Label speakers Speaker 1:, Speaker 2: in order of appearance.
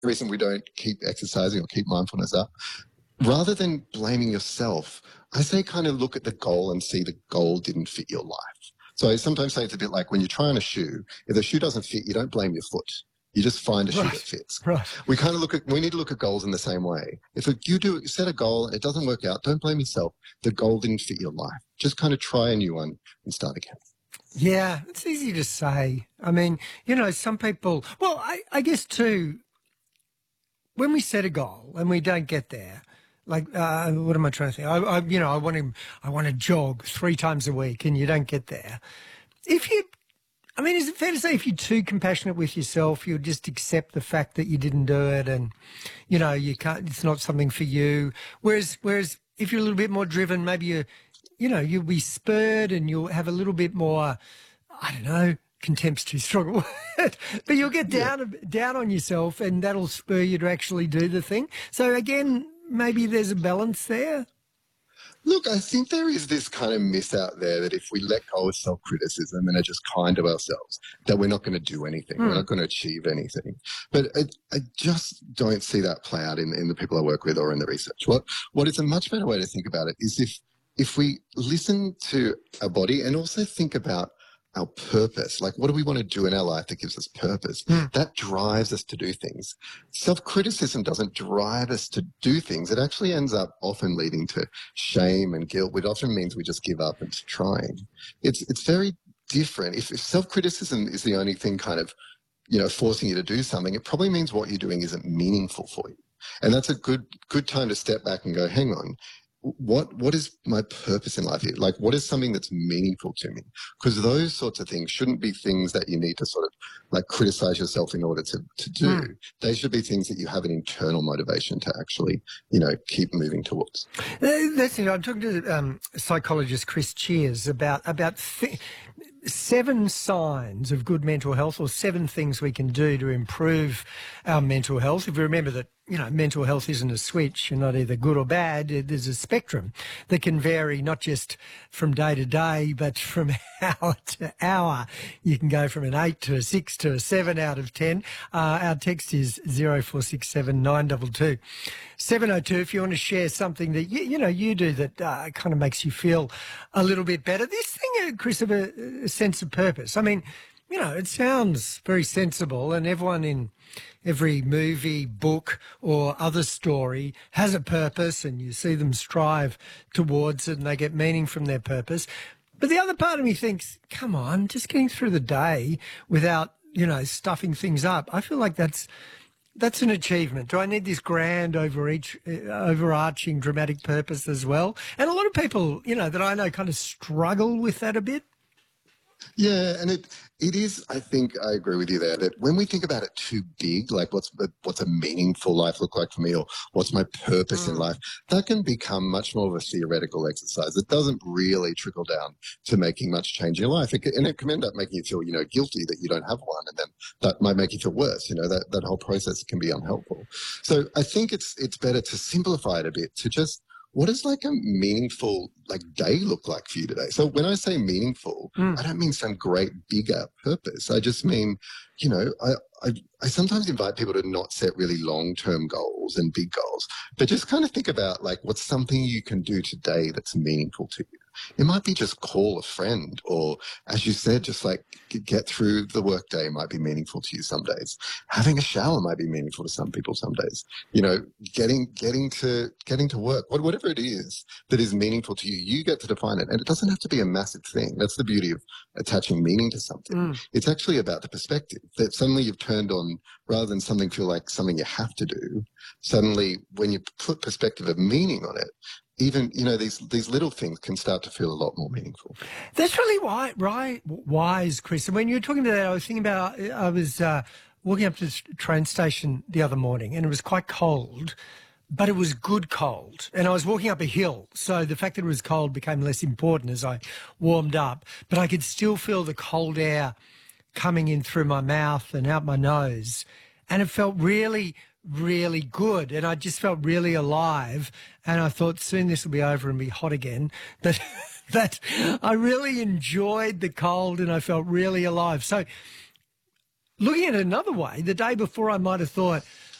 Speaker 1: reason we don't keep exercising or keep mindfulness up, rather than blaming yourself, I say kind of look at the goal and see the goal didn't fit your life. So I sometimes say it's a bit like when you're trying a shoe, if the shoe doesn't fit, you don't blame your foot. You just find a shoe that fits.
Speaker 2: Right.
Speaker 1: We need to look at goals in the same way. If you set a goal, it doesn't work out, don't blame yourself. The goal didn't fit your life. Just kind of try a new one and start again.
Speaker 2: Yeah, it's easy to say. I mean, some people, well, I guess too, when we set a goal and we don't get there, like, what am I trying to think? I want to jog 3 times a week and you don't get there. Is it fair to say if you're too compassionate with yourself, you'll just accept the fact that you didn't do it and, you can't, it's not something for you. Whereas if you're a little bit more driven, maybe you'll be spurred and you'll have a little bit more, I don't know, contempt's too strong a word, but you'll get down on yourself and that'll spur you to actually do the thing. So again, maybe there's a balance there.
Speaker 1: Look, I think there is this kind of myth out there that if we let go of self-criticism and are just kind to ourselves, that we're not going to do anything, we're not going to achieve anything. But I just don't see that play out in the people I work with or in the research. What is a much better way to think about it is if we listen to our body and also think about our purpose, like what do we want to do in our life that gives us purpose? That drives us to do things. Self-criticism doesn't drive us to do things. It actually ends up often leading to shame and guilt, which often means we just give up into trying. It's very different. If self-criticism is the only thing kind of, forcing you to do something, it probably means what you're doing isn't meaningful for you. And that's a good time to step back and go, hang on. What is my purpose in life here? Like, what is something that's meaningful to me? Because those sorts of things shouldn't be things that you need to sort of like criticize yourself in order to do. They should be things that you have an internal motivation to actually, keep moving towards.
Speaker 2: That's it. I'm talking to psychologist Chris Cheers about 7 signs of good mental health, or 7 things we can do to improve our mental health. If you remember that, mental health isn't a switch. You're not either good or bad. There's a spectrum that can vary not just from day to day, but from hour to hour. You can go from an 8 to a 6 to a 7 out of 10. Our text is 0467 922 702 if you want to share something that, you do that kind of makes you feel a little bit better. This thing, Chris, of a sense of purpose. I mean, it sounds very sensible, and everyone in every movie, book or other story has a purpose, and you see them strive towards it and they get meaning from their purpose. But the other part of me thinks, come on, just getting through the day without, stuffing things up. I feel like that's an achievement. Do I need this grand overarching dramatic purpose as well? And a lot of people, that I know kind of struggle with that a bit.
Speaker 1: Yeah, and it is, I think I agree with you there, that when we think about it too big, like what's a meaningful life look like for me, or what's my purpose in life, that can become much more of a theoretical exercise. It doesn't really trickle down to making much change in your life. And it can end up making you feel, guilty that you don't have one, and then that might make you feel worse. That whole process can be unhelpful. So I think it's better to simplify it a bit, to just, what does like a meaningful day look like for you today? So when I say meaningful, I don't mean some great bigger purpose. I just mean, I sometimes invite people to not set really long-term goals and big goals, but just kind of think about like what's something you can do today that's meaningful to you. It might be just call a friend, or as you said, just like get through the workday might be meaningful to you some days. Having a shower might be meaningful to some people some days. Getting to work, whatever it is that is meaningful to you, you get to define it. And it doesn't have to be a massive thing. That's the beauty of attaching meaning to something. It's actually about the perspective that suddenly you've turned on, rather than something feel like something you have to do. Suddenly, when you put perspective of meaning on it, even, these little things can start to feel a lot more meaningful.
Speaker 2: That's really wise, Chris. And when you were talking about that, I was thinking about, I was walking up to the train station the other morning, and it was quite cold, but it was good cold. And I was walking up a hill, so the fact that it was cold became less important as I warmed up. But I could still feel the cold air coming in through my mouth and out my nose. And it felt really, really good. And I just felt really alive. And I thought soon this will be over and be hot again. That I really enjoyed the cold and I felt really alive. So looking at it another way, the day before I might have thought,